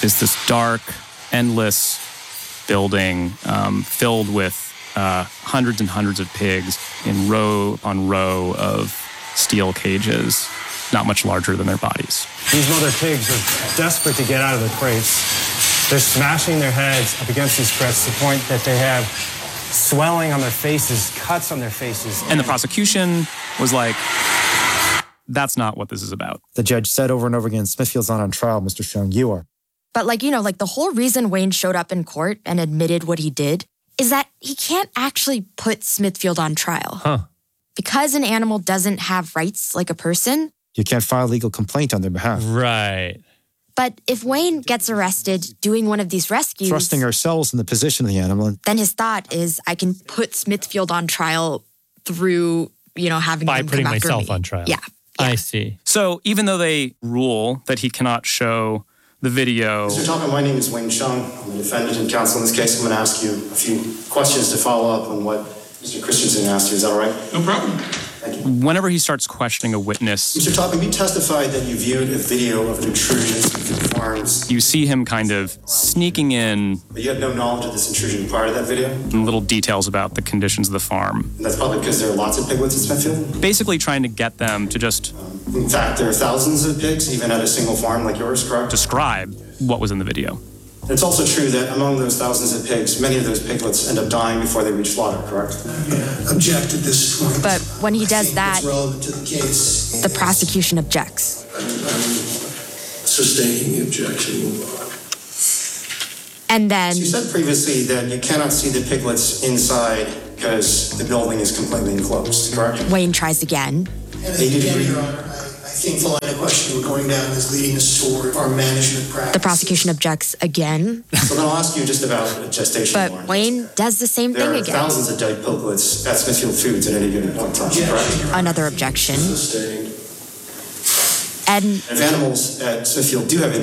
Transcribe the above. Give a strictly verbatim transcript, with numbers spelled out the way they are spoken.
is this dark, endless building um, filled with uh, hundreds and hundreds of pigs in row on row of steel cages, not much larger than their bodies. These mother pigs are desperate to get out of the crates. They're smashing their heads up against these crates to the point that they have swelling on their faces, cuts on their faces. And the prosecution was like, that's not what this is about. The judge said over and over again, Smithfield's not on trial, Mister Schoen, you are. But like, you know, like the whole reason Wayne showed up in court and admitted what he did is that he can't actually put Smithfield on trial. Huh. Because an animal doesn't have rights like a person. You can't file a legal complaint on their behalf. Right. But if Wayne gets arrested doing one of these rescues... Thrusting ourselves in the position of the animal. Then his thought is, I can put Smithfield on trial through, you know, having By them putting come after myself me. on trial. Yeah. yeah. I see. So even though they rule that he cannot show the video... Mister Talman, my name is Wayne Chung. I'm the defendant and counsel in this case. I'm going to ask you a few questions to follow up on what Mister Christensen asked you. Is that all right? No problem. Thank you. Whenever he starts questioning a witness... Mister Talman, you testified that you viewed a video of an intrusion into the farms. You see him kind of sneaking in... But you had no knowledge of this intrusion prior to that video? Little details about the conditions of the farm. And that's probably because there are lots of piglets in Smithfield? Basically trying to get them to just... In fact, there are thousands of pigs, even at a single farm like yours, correct? Describe what was in the video. It's also true that among those thousands of pigs, many of those piglets end up dying before they reach slaughter, correct? Yeah, object at this point. But when he I does think that, it's relevant to the case. the prosecution objects. I'm, I'm sustaining the objection. And then... You said previously that you cannot see the piglets inside because the building is completely enclosed, correct? Wayne tries again. And Hey, did you again, agree? Your Honor, I, I think the line of question we're going down is leading us toward our management practice. The prosecution objects again. So then I'll ask you just about gestation But warrants. Wayne does the same There thing are again. thousands of dead piglets at Smithfield Foods at any given point in time, Yeah, correct? Your Honor. Another objection. Sustained. And If animals at Smithfield do have